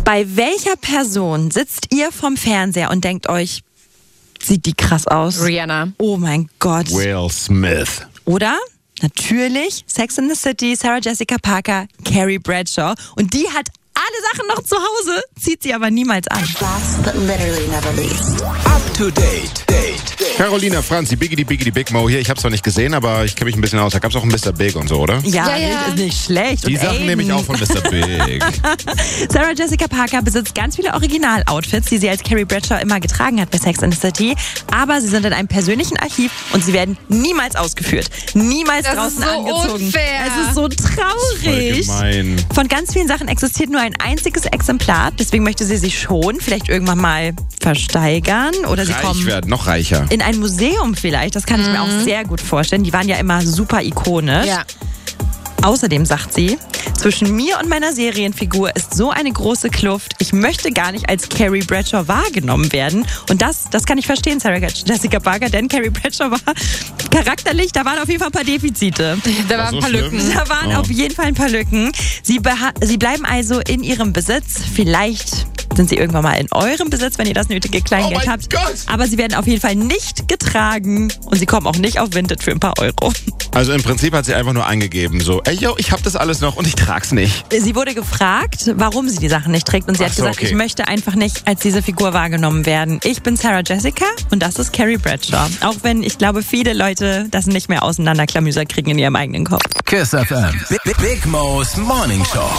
Bei welcher Person sitzt ihr vom Fernseher und denkt euch, sieht die krass aus? Rihanna. Oh mein Gott. Will Smith. Oder? Natürlich, Sex in the City, Sarah Jessica Parker, Carrie Bradshaw. Und die hat alle Sachen noch zu Hause, zieht sie aber niemals an. Last but literally never least. Up to date. Carolina Franzi, Biggity Big Mo hier. Ich hab's zwar nicht gesehen, aber ich kenne mich ein bisschen aus. Da gab's auch ein Mr. Big und so, oder? Ja, Ja. ist nicht schlecht. Die und Sachen Aiden. nehme ich auch von Mr. Big. Sarah Jessica Parker besitzt ganz viele Original-Outfits, die sie als Carrie Bradshaw immer getragen hat bei Sex and the City. Aber sie sind in einem persönlichen Archiv und sie werden niemals ausgeführt. Niemals Das draußen ist so angezogen. unfair. Es ist so traurig. Voll gemein. Von ganz vielen Sachen existiert nur ein einziges Exemplar. Deswegen möchte sie sich schon vielleicht irgendwann mal versteigern. Oder sie Reich kommen werden, noch reicher. in ein Museum vielleicht. Das kann ich mir auch sehr gut vorstellen. Die waren ja immer super ikonisch. Ja. Außerdem sagt sie, zwischen mir und meiner Serienfigur ist so eine große Kluft. Ich möchte gar nicht als Carrie Bradshaw wahrgenommen werden. Und das kann ich verstehen, Sarah Jessica Parker, denn Carrie Bradshaw war charakterlich, da waren auf jeden Fall ein paar Defizite. Da waren ein paar so Lücken. schlimm? Da waren auf jeden Fall ein paar Lücken. Sie bleiben also in ihrem Besitz. Vielleicht sind sie irgendwann mal in eurem Besitz, wenn ihr das nötige Kleingeld Oh mein habt. Gott! Aber sie werden auf jeden Fall nicht getragen und sie kommen auch nicht auf Vinted für ein paar Euro. Also im Prinzip hat sie einfach nur eingegeben, so, ey, yo, ich hab das alles noch und ich trag's nicht. Sie wurde gefragt, warum sie die Sachen nicht trägt und sie hat Ach so, gesagt, okay. ich möchte einfach nicht als diese Figur wahrgenommen werden. Ich bin Sarah Jessica und das ist Carrie Bradshaw. Auch wenn ich glaube, viele Leute das nicht mehr auseinanderklamüsert kriegen in ihrem eigenen Kopf. Kiss FM. Big Mo's Morning Show.